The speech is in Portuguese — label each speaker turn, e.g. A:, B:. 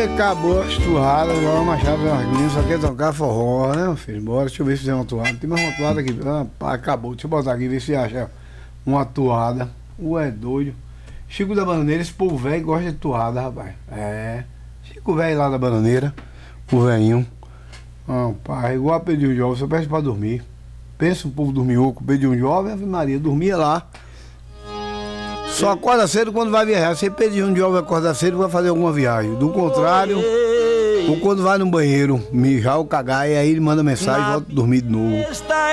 A: acabou as turradas, agora o Machado Marquinhos só quer tocar forró, né, meu filho? Bora, deixa eu ver se tem uma toada. Tem mais uma toada aqui. Ah, pá, acabou. Deixa eu botar aqui, ver se acha uma toada. É doido. Chico da Bananeira, esse povo velho gosta de toada, rapaz. É. Chico velho lá da Bananeira, o velhinho. Ah, pá, igual a Pedrinho Jovem, só peço pra dormir. Pensa o povo dorminhoco, Pedrinho Jovem, Ave Maria, dormia lá. Só acorda cedo quando vai viajar. Se Pedrinho Jovem acorda cedo, vai fazer alguma viagem. Do contrário, ou quando vai no banheiro, mijar ou cagar, e aí ele manda mensagem e volta a dormir de novo.